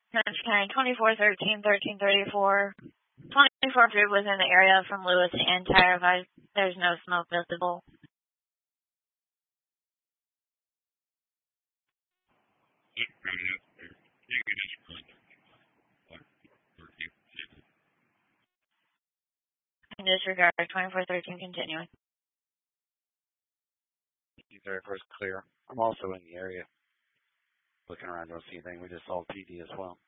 County 2413, 1334. 24 group was in the area from Lewis to Antire. There's no smoke visible. Disregard 2413 continuing. 31st clear. I'm also in the area looking around, don't see anything. We just saw PD as well.